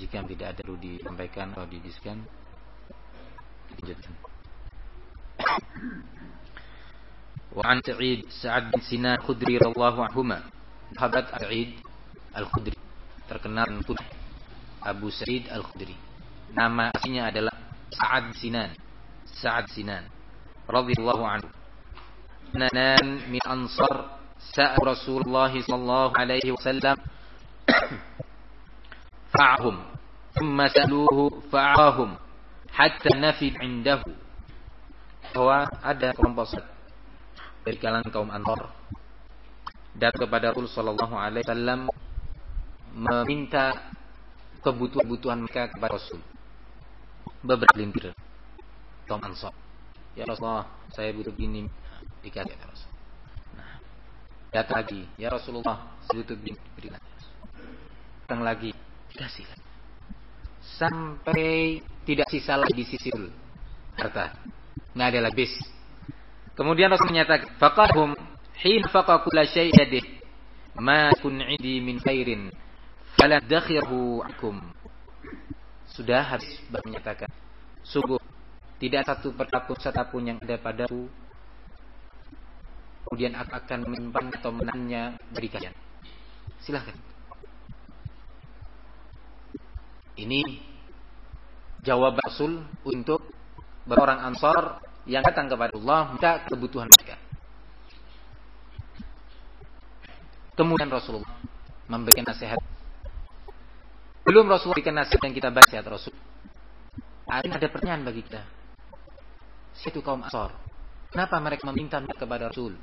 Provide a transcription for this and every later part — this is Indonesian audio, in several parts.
Jika tidak ada perlu disampaikan atau didiskan, lanjutkan. Wa an Sa'ad bin Sinan Khudri radhiyallahu anhuma. Sahabat Sa'id Al-Khudri terkenal putih Abu Sa'id Al-Khudri. Nama aslinya adalah Sa'ad Sinan. Sa'ad Sinan radhiyallahu anhu. Nanan min Ansar sa'a Rasulullah sallallahu alaihi wasallam fa'ahum thumma saluhu fa'ahum hatta nafid indahu. Bahwa ada kelompok dari kalangan kaum Ansar datang kepada Rasul sallallahu alaihi wasallam meminta kebutuhan mereka kepada Rasul. Beberapa lintir kaum Ansar, ya Rasulullah, saya butuh gini, dikasih ya Rasul. Nah, datang lagi, ya Rasulullah, saya butuh gini, berilah. Datang lagi, dikasih lagi. Sampai tidak sisa lagi di sisi harta, nggak ada lagi. Kemudian Rasul menyatakan, faqahum hin faqa kulla syai' yadih ma kun 'indi min khairin fala dakhirhu akum. Sudah habis menyatakan, sungguh tidak satu pun yang ada padaku kemudian aku akan menyimpan atau menannya dari kalian. Silahkan. Ini jawaban Rasul untuk orang Ansar yang datang kepada Allah minta kebutuhan mereka. Kemudian Rasulullah memberikan nasihat. Belum Rasulullah memberikan nasihat yang kita baca nasihat Rasul. Ini ada pertanyaan bagi kita. Siapa kaum Ansar? Kenapa mereka meminta kepada Rasul?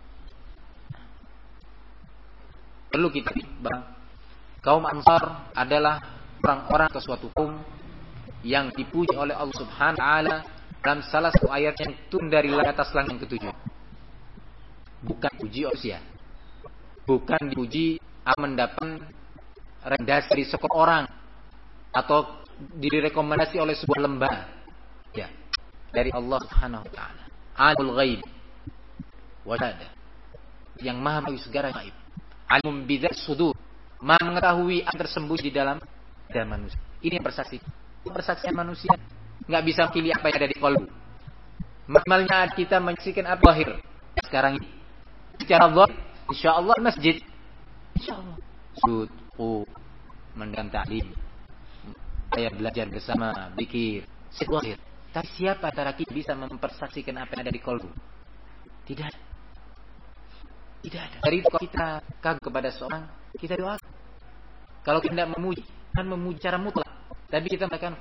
Perlu kita bahwa kaum Ansar adalah orang-orang atau suatu kaum yang dipuji oleh Allah Subhanahu wa taala dalam salah satu ayat yang turun dari atas langit yang ketujuh. Bukan puji manusia. Bukan dipuji mendapat rekomendasi dari seorang atau direkomendasi oleh sebuah lembaga. Ya, dari Allah Subhanahu wa taala. Alimul ghaib wa syahada. Yang Maha mengetahui segala gaib. Alim bidzat sudur. Maha mengetahui apa tersembunyi di dalam manusia. Ini yang persaksian manusia. Enggak bisa pilih apa yang ada di qalbu. Maksimalnya kita menyaksikan apa zahir. Sekarang ini secara zahir insyaallah masjid. Insyaallah. Sud, mendengar ta'lim. Saya belajar bersama, zikir, zahir. Tapi siapa antara kita bisa mempersaksikan apa yang ada di qalbu? Tidak ada. Dari itu kalau kita kagum kepada seorang, kita doa. Kalau kita tidak memuji, kan memuji secara mutlak. Tapi kita mengatakan